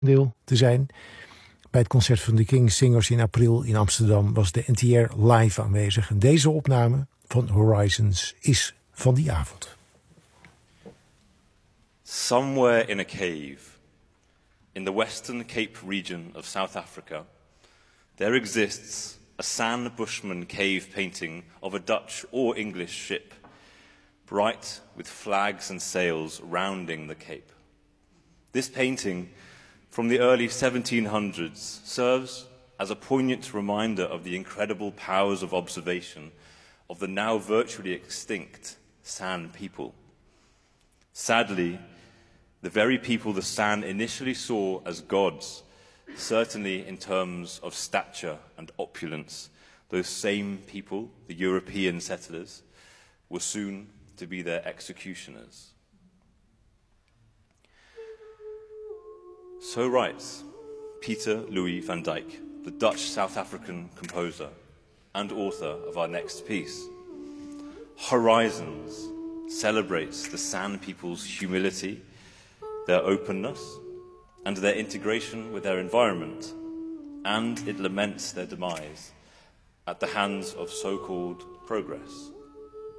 deel te zijn. Bij het concert van de King Singers in april in Amsterdam was de NTR live aanwezig. En deze opname van Horizons is van die avond. Somewhere in a cave, in the Western Cape region of South Africa, there exists a San Bushman cave painting of a Dutch or English ship, bright with flags and sails rounding the cape. This painting, from the early 1700s, serves as a poignant reminder of the incredible powers of observation of the now virtually extinct San people. Sadly, the very people the San initially saw as gods, certainly in terms of stature and opulence, those same people, the European settlers, were soon to be their executioners. So writes Peter Louis van Dijk, the Dutch South African composer and author of our next piece. Horizons celebrates the San people's humility, their openness, and their integration with their environment, and it laments their demise at the hands of so-called progress.